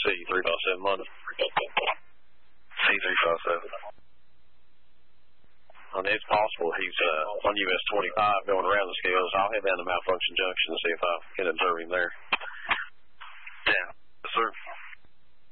C357 Monday. C357. And it's possible he's on US 25 going around the scales. I'll head down to Malfunction Junction and see if I can observe him there.